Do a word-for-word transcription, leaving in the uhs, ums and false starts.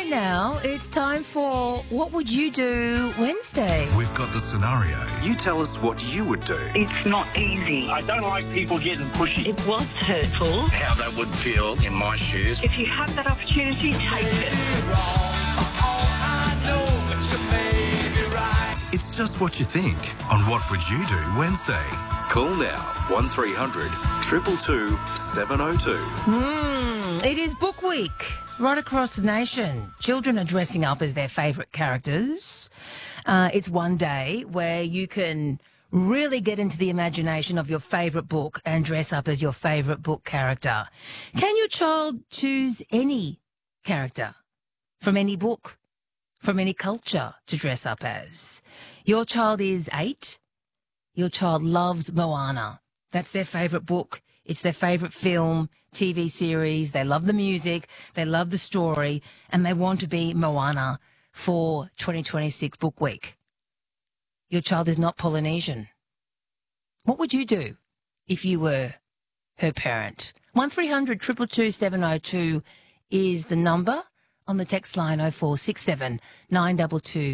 And now it's time for What Would You Do Wednesday? We've got the scenario. You tell us what you would do. It's not easy. I don't like people getting pushy. It was hurtful. How that would feel in my shoes. If you have that opportunity, take it. It's just what you think on What Would You Do Wednesday. Call now one three hundred two two two seven oh two. Hmm, it is Book Week right across the nation. Children are dressing up as their favourite characters. Uh, it's one day where you can really get into the imagination of your favourite book and dress up as your favourite book character. Can your child choose any character from any book, from any culture to dress up as? Your child is eight. Your child loves Moana. That's their favourite book. It's their favourite film, T V series. They love the music. They love the story. And they want to be Moana for twenty twenty-six Book Week. Your child is not Polynesian. What would you do if you were her parent? one three hundred two two two seven oh two is the number on the text line oh four six seven nine two two.